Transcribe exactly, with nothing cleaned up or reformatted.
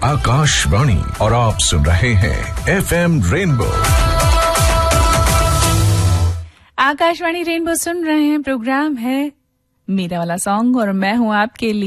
आकाशवाणी और आप सुन रहे हैं F M rainbow. Akashvani rainbow सुन रहे हैं, प्रोग्राम है मेरा वाला सॉन्ग और मैं हूं आपके लिए